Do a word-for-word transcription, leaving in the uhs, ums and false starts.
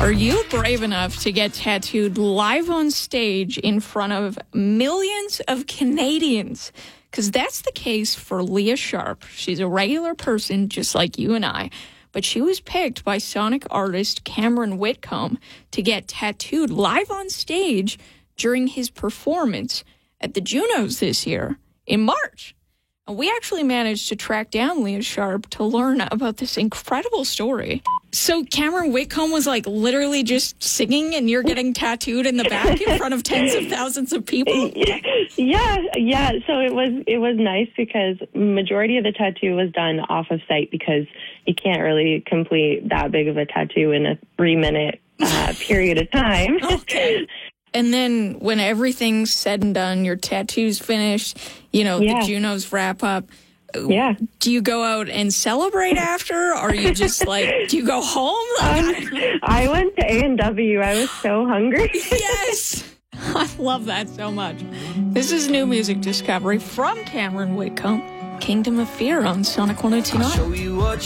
Are you brave enough to get tattooed live on stage in front of millions of Canadians? Because that's the case for Leah Sharp. She's a regular person just like you and I. But she was picked by Sonic artist Cameron Whitcomb to get tattooed live on stage during his performance at the Junos this year in March. And we actually managed to track down Leah Sharp to learn about this incredible story. So Cameron Whitcomb was like literally just singing and you're getting tattooed in the back in front of tens of thousands of people? Yeah, yeah. So it was it was nice because majority of the tattoo was done off of site because you can't really complete that big of a tattoo in a three minute uh, period of time. Okay. And then when everything's said and done, your tattoo's finished, you know, yeah. the Junos wrap up. Yeah. Do you go out and celebrate after? Or are you just like, do you go home? Like, um, I went to A and W. I was so hungry. Yes. I love that so much. This is new music discovery from Cameron Whitcomb, Kingdom of Fear on Sonic one oh two point nine.